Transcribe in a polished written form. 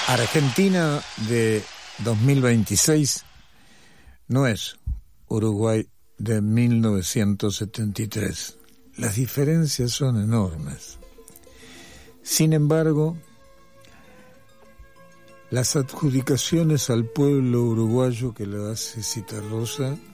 Argentina de 2026 no es Uruguay de 1973. Las diferencias son enormes. Sin embargo, las adjudicaciones al pueblo uruguayo que le hace Citarrosa